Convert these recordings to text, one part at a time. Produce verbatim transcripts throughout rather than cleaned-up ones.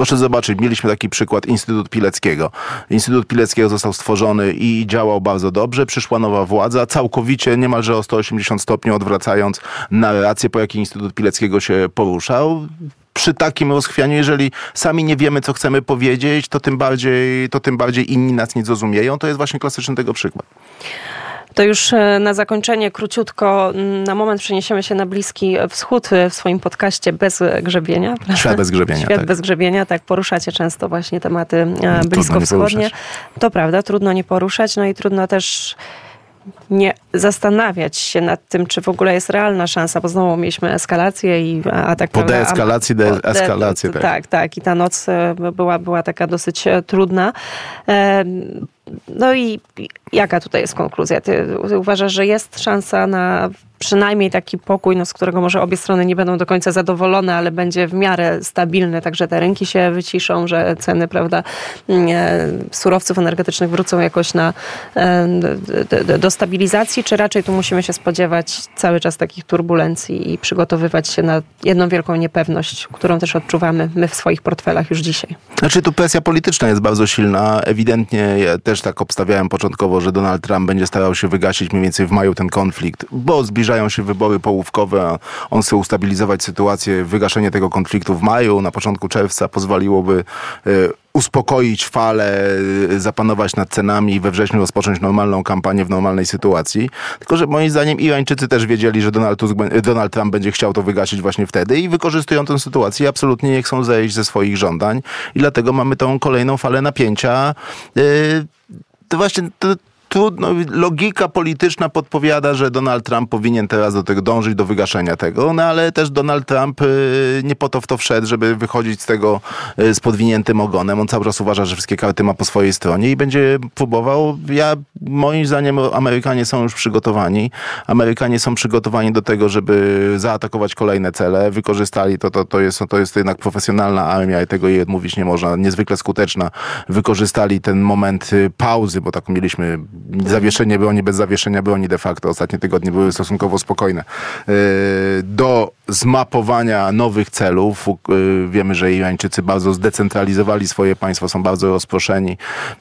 Proszę zobaczyć, mieliśmy taki przykład Instytut Pileckiego. Instytut Pileckiego został stworzony i działał bardzo dobrze. Przyszła nowa władza, całkowicie niemalże o sto osiemdziesiąt stopni odwracając narrację, po jakiej Instytut Pileckiego się poruszał. Przy takim rozchwianiu, jeżeli sami nie wiemy, co chcemy powiedzieć, to tym bardziej, to tym bardziej inni nas nie zrozumieją. To jest właśnie klasyczny tego przykład. To już na zakończenie króciutko, na moment przeniesiemy się na Bliski Wschód w swoim podcaście Bez Grzebienia. Świat bez grzebienia. Świat tak. bez grzebienia, tak. Poruszacie często właśnie tematy bliskowschodnie. To prawda, trudno nie poruszać, no i trudno też nie zastanawiać się nad tym, czy w ogóle jest realna szansa, bo znowu mieliśmy eskalację i atak... Po deeskalacji, deeskalację. Tak, tak, tak. I ta noc była, była taka dosyć trudna. No i jaka tutaj jest konkluzja? Ty uważasz, że jest szansa na przynajmniej taki pokój, no, z którego może obie strony nie będą do końca zadowolone, ale będzie w miarę stabilny, także te rynki się wyciszą, że ceny, prawda, surowców energetycznych wrócą jakoś na, do, do stabilizacji, czy raczej tu musimy się spodziewać cały czas takich turbulencji i przygotowywać się na jedną wielką niepewność, którą też odczuwamy my w swoich portfelach już dzisiaj? Znaczy tu presja polityczna jest bardzo silna. Ewidentnie ja też tak obstawiałem początkowo, że Donald Trump będzie starał się wygasić mniej więcej w maju ten konflikt, bo zbliżają się wybory połówkowe, a on chce ustabilizować sytuację. Wygaszenie tego konfliktu w maju, na początku czerwca pozwoliłoby y, uspokoić falę, zapanować nad cenami i we wrześniu rozpocząć normalną kampanię w normalnej sytuacji. Tylko że moim zdaniem Irańczycy też wiedzieli, że Donald, Tusk, Donald Trump będzie chciał to wygasić właśnie wtedy i wykorzystują tę sytuację i absolutnie nie chcą zejść ze swoich żądań i dlatego mamy tą kolejną falę napięcia. Yy, to właśnie... To, Trudno, logika polityczna podpowiada, że Donald Trump powinien teraz do tego dążyć, do wygaszenia tego, no ale też Donald Trump y, nie po to w to wszedł, żeby wychodzić z tego y, z podwiniętym ogonem. On cały czas uważa, że wszystkie karty ma po swojej stronie i będzie próbował. Ja, moim zdaniem Amerykanie są już przygotowani. Amerykanie są przygotowani do tego, żeby zaatakować kolejne cele. Wykorzystali to, to, to, jest, to jest jednak profesjonalna armia i tego jej odmówić nie można. Niezwykle skuteczna. Wykorzystali ten moment pauzy, bo tak mieliśmy zawieszenie broni bez zawieszenia broni de facto. Ostatnie tygodnie były stosunkowo spokojne. Do zmapowania nowych celów. Wiemy, że Irańczycy bardzo zdecentralizowali swoje państwo, są bardzo rozproszeni.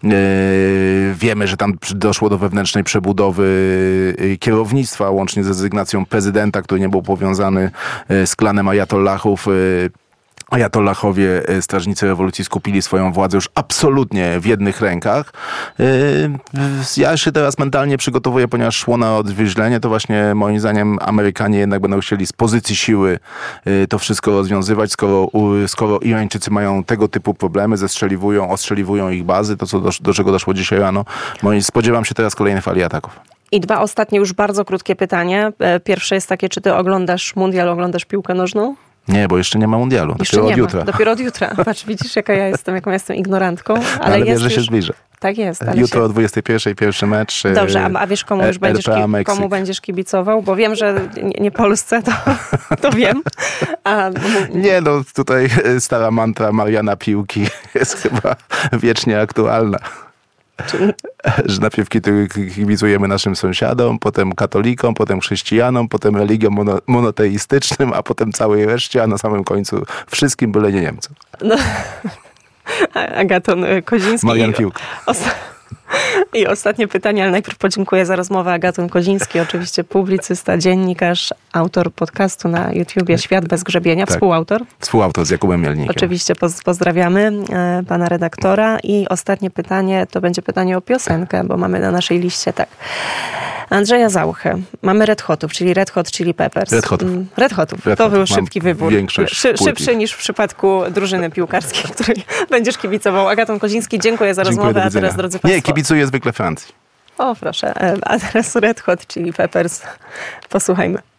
Wiemy, że tam doszło do wewnętrznej przebudowy kierownictwa, łącznie ze rezygnacją prezydenta, który nie był powiązany z klanem ajatollahów. Ajatollahowie, strażnicy rewolucji, skupili swoją władzę już absolutnie w jednych rękach. Ja się teraz mentalnie przygotowuję, ponieważ szło na odwieźlenie, to właśnie moim zdaniem Amerykanie jednak będą chcieli z pozycji siły to wszystko rozwiązywać, skoro, skoro Irańczycy mają tego typu problemy, zestrzeliwują, ostrzeliwują ich bazy, to co do, do czego doszło dzisiaj rano. Spodziewam się teraz kolejnej fali ataków. I dwa ostatnie, już bardzo krótkie pytanie. Pierwsze jest takie, czy ty oglądasz mundial, oglądasz piłkę nożną? Nie, bo jeszcze nie ma mundialu. Jeszcze dopiero nie od ma. jutra. Dopiero od jutra. Patrz, widzisz, jaka ja jestem, jaką jestem ignorantką. Ale, ale jest wiesz, że już... się zbliża. Tak jest. Ale Jutro się... o dwudziestej pierwszej pierwszy mecz. Dobrze, a, a wiesz, komu już będziesz, ki... komu będziesz kibicował? Bo wiem, że nie, nie Polsce, to, to wiem. A... Nie, no tutaj stara mantra Mariana Piłki jest chyba wiecznie aktualna. Czy... że najpierw kibicujemy naszym sąsiadom, potem katolikom, potem chrześcijanom, potem religiom mono, monoteistycznym, a potem całej reszcie, a na samym końcu wszystkim, byle nie Niemcom. No. Agaton Koziński. Marian Piłka. Osta- I ostatnie pytanie, ale najpierw podziękuję za rozmowę. Agaton Koziński, oczywiście publicysta, dziennikarz, autor podcastu na YouTubie Świat bez grzebienia, tak. Współautor. Współautor z Jakubem Mielnikiem. Oczywiście poz- pozdrawiamy e, pana redaktora. I ostatnie pytanie, to będzie pytanie o piosenkę, bo mamy na naszej liście tak. Andrzeja Zauchę. Mamy Red Hotów, czyli Red Hot Chili Peppers. Red Hotów. Red Hotów. Red to Hotów. był szybki wybór. Szy- szybszy niż w przypadku drużyny piłkarskiej, której będziesz kibicował. Agaton Koziński, dziękuję za dziękuję, rozmowę. A teraz, drodzy Państwo... Nie, kibicuję zwykle Francji. O, proszę. A teraz Red Hot Chili Peppers. Posłuchajmy.